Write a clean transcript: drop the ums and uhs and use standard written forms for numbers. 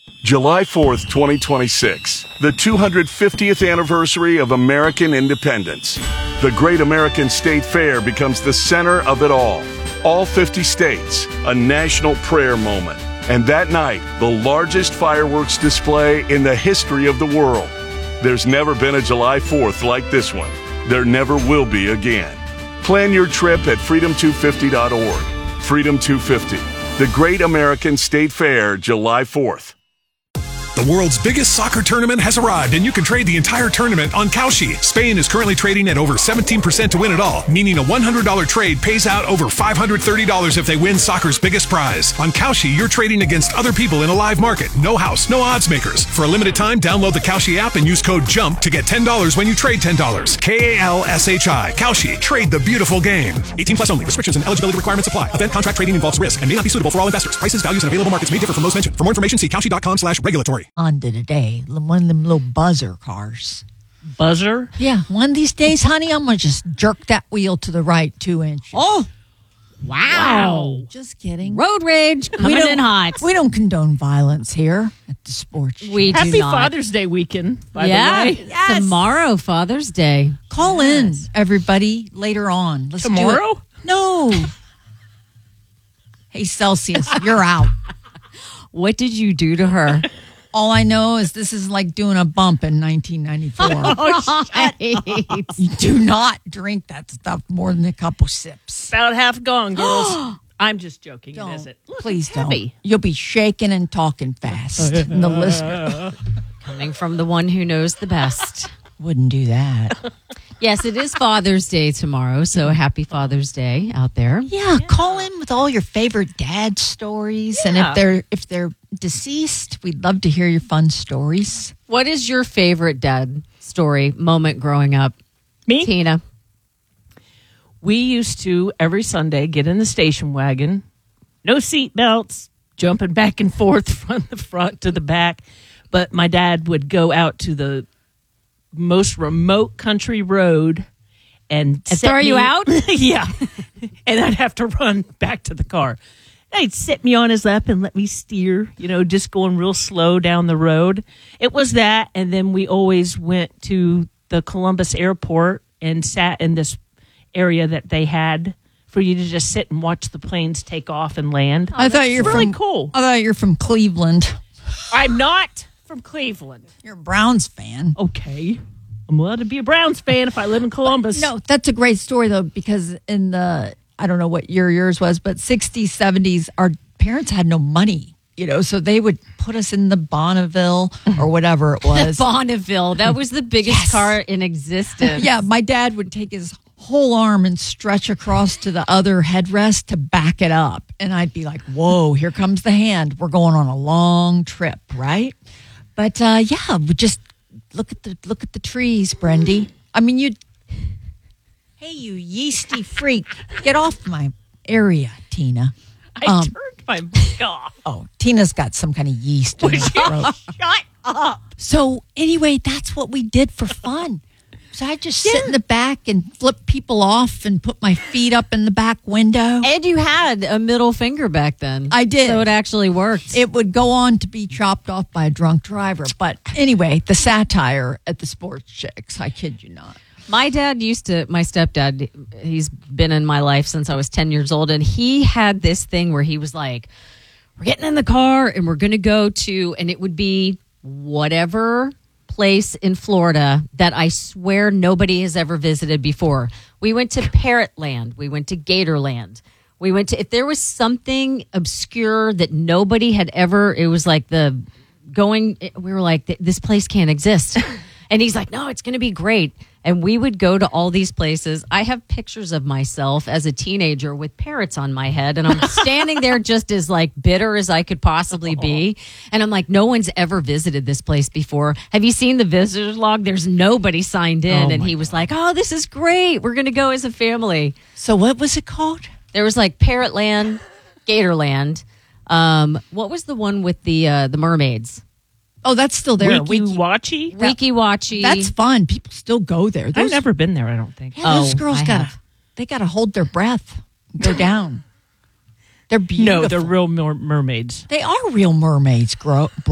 July 4th, 2026, the 250th anniversary of American independence. The Great American State Fair becomes the center of it all. All 50 states, a national prayer moment. And that night, the largest fireworks display in the history of the world. There's never been a July 4th like this one. There never will be again. Plan your trip at freedom250.org. Freedom 250, the Great American State Fair, July 4th. The world's biggest soccer tournament has arrived, and you can trade the entire tournament on Kalshi. Spain is currently trading at over 17% to win it all, meaning a $100 trade pays out over $530 if they win soccer's biggest prize. On Kalshi, you're trading against other people in a live market. No house, no odds makers. For a limited time, download the Kalshi app and use code JUMP to get $10 when you trade $10. Kalshi. Kalshi. Trade the beautiful game. 18 plus only. Restrictions and eligibility requirements apply. Event contract trading involves risk and may not be suitable for all investors. Prices, values, and available markets may differ from those mentioned. For more information, see kalshi.com/regulatory. Honda today, one of them little buzzer cars. Buzzer? Yeah, one of these days, honey, I'm going to just jerk that wheel to the right 2 inches. Oh, wow. Just kidding. Road rage coming in hot. We don't condone violence here at the sports show. We do Happy not. Father's Day weekend, by the way. Yes. Tomorrow, Father's Day. Call in, everybody, later on. Let's Tomorrow? do it. No. Hey, Celsius, you're out. What did you do to her? All I know is this is like doing a bump in 1994. You do not drink that stuff more than a couple sips. About half gone, girls. I'm just joking. Don't. It isn't. Look, Please it's don't. heavy. You'll be shaking and talking fast. And the listener Coming from the one who knows the best. wouldn't do that. Yes, it is Father's Day tomorrow, so happy Father's Day out there. Yeah, call in with all your favorite dad stories. And if they're deceased, we'd love to hear your fun stories. What is your favorite dad story moment growing up? Me? Tina. We used to, every Sunday, get in the station wagon, no seat belts, jumping back and forth from the front to the back. But my dad would go out to the most remote country road and throw you out? Yeah. And I'd have to run back to the car. He'd sit me on his lap and let me steer, just going real slow down the road. It was that. And then we always went to the Columbus airport and sat in this area that they had for you to just sit and watch the planes take off and land. I thought you were really from cool. I thought you're from Cleveland. I'm not from Cleveland. You're a Browns fan. Okay. I'm allowed to be a Browns fan if I live in Columbus. No, that's a great story, though, because in the, I don't know what year yours was, but 60s, 70s, our parents had no money, so they would put us in the Bonneville or whatever it was. Bonneville. That was the biggest car in existence. Yeah, my dad would take his whole arm and stretch across to the other headrest to back it up. And I'd be like, whoa, here comes the hand. We're going on a long trip, right? But we just look at the trees, Brendy. I mean, hey, you yeasty freak, get off my area, Tina. I turned my mic off. Oh, Tina's got some kind of yeast in her throat. Shut up. So anyway, that's what we did for fun. So I just sit in the back and flip people off and put my feet up in the back window. And you had a middle finger back then. I did. So it actually worked. It would go on to be chopped off by a drunk driver. But anyway, the satire at the sports chicks, I kid you not. My stepdad, he's been in my life since I was 10 years old. And he had this thing where he was like, we're getting in the car and we're going to go to, and it would be whatever place in Florida that I swear nobody has ever visited before. We went to Parrotland. We went to Gatorland. We went to, if there was something obscure that nobody had ever, it was like we were like, this place can't exist. And he's like, no, it's going to be great. And we would go to all these places. I have pictures of myself as a teenager with parrots on my head. And I'm standing there just as like bitter as I could possibly be. And I'm like, no one's ever visited this place before. Have you seen the visitor's log? There's nobody signed in. And he was like, oh, this is great. We're going to go as a family. So what was it called? There was like Parrotland, Gatorland. What was the one with the mermaids? Oh, that's still there. Weeki-Wachi? Weeki-Wachi. That's fun. People still go there. I've never been there, I don't think. Yeah, those girls gotta hold their breath, go down. They're beautiful. No, they're real mermaids. They are real mermaids,